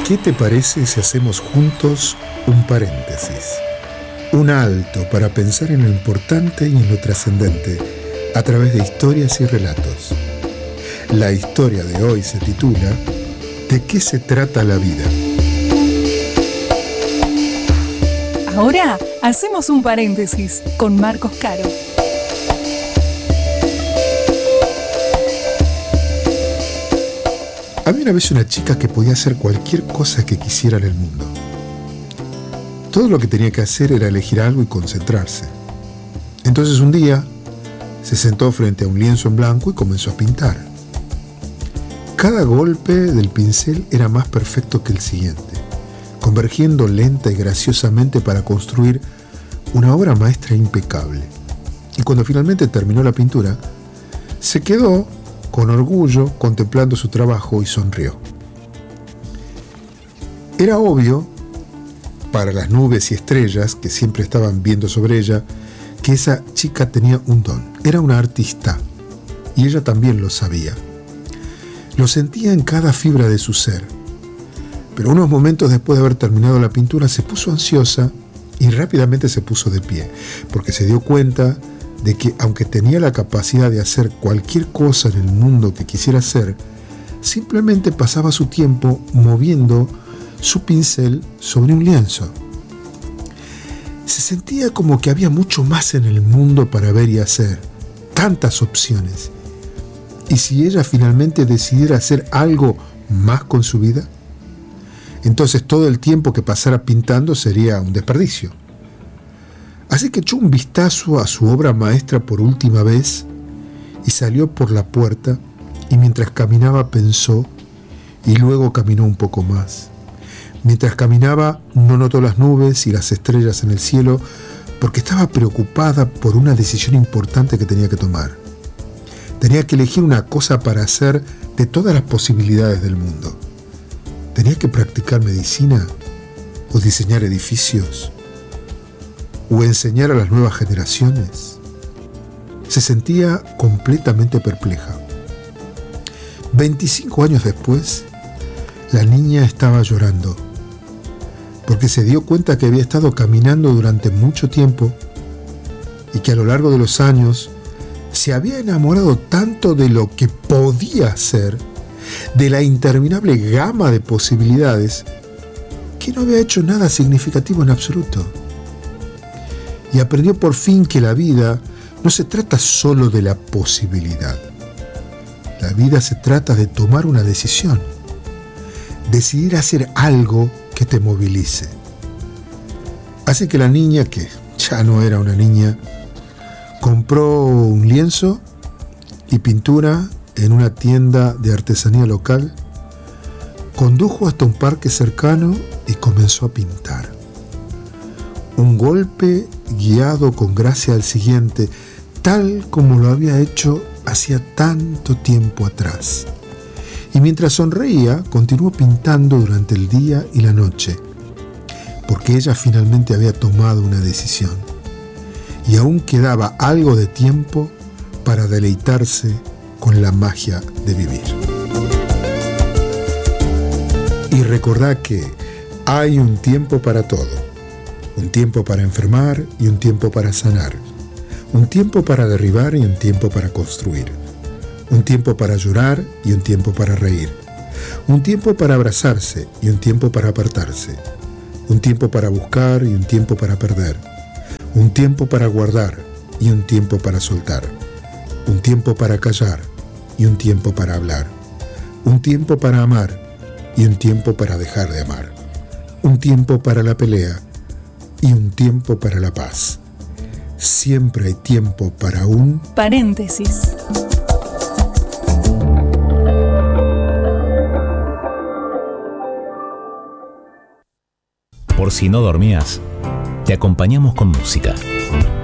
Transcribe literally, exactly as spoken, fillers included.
¿Qué te parece si hacemos juntos un paréntesis? Un alto para pensar en lo importante y en lo trascendente a través de historias y relatos. La historia de hoy se titula ¿De qué se trata la vida? Ahora hacemos un paréntesis con Marcos Caro. Había una vez una chica que podía hacer cualquier cosa que quisiera en el mundo. Todo lo que tenía que hacer era elegir algo y concentrarse. Entonces un día se sentó frente a un lienzo en blanco y comenzó a pintar. Cada golpe del pincel era más perfecto que el siguiente, convergiendo lenta y graciosamente para construir una obra maestra impecable. Y cuando finalmente terminó la pintura, se quedó con orgullo contemplando su trabajo y sonrió. Era obvio, para las nubes y estrellas que siempre estaban viendo sobre ella, que esa chica tenía un don. Era una artista, y ella también lo sabía. Lo sentía en cada fibra de su ser. Pero unos momentos después de haber terminado la pintura se puso ansiosa y rápidamente se puso de pie, porque se dio cuenta de que aunque tenía la capacidad de hacer cualquier cosa en el mundo que quisiera hacer, simplemente pasaba su tiempo moviendo su pincel sobre un lienzo. Se sentía como que había mucho más en el mundo para ver y hacer, tantas opciones. ¿Y si ella finalmente decidiera hacer algo más con su vida? Entonces todo el tiempo que pasara pintando sería un desperdicio. Así que echó un vistazo a su obra maestra por última vez y salió por la puerta, y mientras caminaba pensó y luego caminó un poco más. Mientras caminaba no notó las nubes y las estrellas en el cielo porque estaba preocupada por una decisión importante que tenía que tomar. Tenía que elegir una cosa para hacer de todas las posibilidades del mundo. Tenía que practicar medicina o diseñar edificios o enseñar a las nuevas generaciones. Se sentía completamente perpleja. veinticinco años después, la niña estaba llorando, porque se dio cuenta que había estado caminando durante mucho tiempo y que a lo largo de los años se había enamorado tanto de lo que podía hacer, de la interminable gama de posibilidades, que no había hecho nada significativo en absoluto. Y aprendió por fin que la vida no se trata solo de la posibilidad. La vida se trata de tomar una decisión, decidir hacer algo que te movilice. Así que la niña, que ya no era una niña, compró un lienzo y pintura en una tienda de artesanía local, condujo hasta un parque cercano y comenzó a pintar. Un golpe guiado con gracia al siguiente, tal como lo había hecho hacía tanto tiempo atrás. Y mientras sonreía, continuó pintando durante el día y la noche, porque ella finalmente había tomado una decisión. Y aún quedaba algo de tiempo para deleitarse con la magia de vivir. Y recordá que hay un tiempo para todo. Un tiempo para enfermar y un tiempo para sanar. Un tiempo para derribar y un tiempo para construir. Un tiempo para llorar y un tiempo para reír. Un tiempo para abrazarse y un tiempo para apartarse. Un tiempo para buscar y un tiempo para perder. Un tiempo para guardar y un tiempo para soltar. Un tiempo para callar y un tiempo para hablar. Un tiempo para amar y un tiempo para dejar de amar. Un tiempo para la pelea y un tiempo para la paz. Siempre hay tiempo para un paréntesis. Por si no dormías, te acompañamos con música.